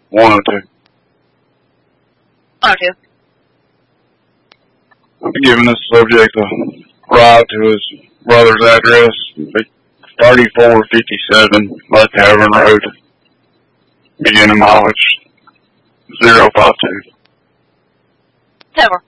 102. 102. Giving the subject a ride to his brother's address, 3457 Lake Tavern Road, beginning mileage 052. Tower.